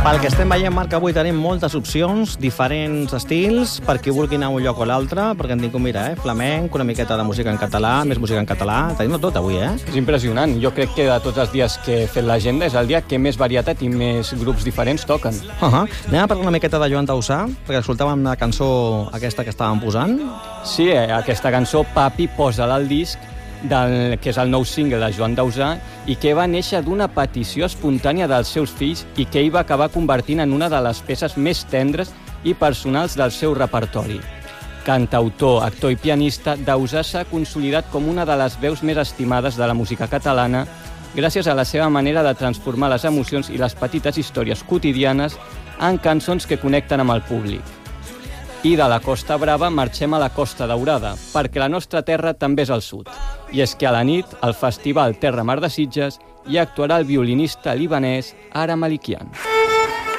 Pel que estem veient, Marc, avui tenim moltes opcions, diferents estils, per qui vulgui anar a un lloc o l'altre, perquè en tinc, mira, flamenc, una miqueta de música en català, més música en català, tenim tot avui, És impressionant. Jo crec que de tots els dies que he fet l'agenda és el dia que més varietat i més grups diferents toquen. Anem a parlar una miqueta de Joan Dausà, perquè escoltàvem la cançó aquesta que estàvem posant. Sí, aquesta cançó, Papi, posa-la al disc, que és el nou single de Joan Dausà i que va néixer d'una petició espontània dels seus fills i que ell va acabar convertint en una de les peces més tendres i personals del seu repertori. Cantautor, actor i pianista, Dausà s'ha consolidat com una de les veus més estimades de la música catalana gràcies a la seva manera de transformar les emocions i les petites històries quotidianes en cançons que connecten amb el públic. I de la Costa Brava marxem a la Costa Daurada, perquè la nostra terra també és al sud. I és que a la nit, al Festival Terra Mar de Sitges, hi actuarà el violinista libanès Ara Malikian.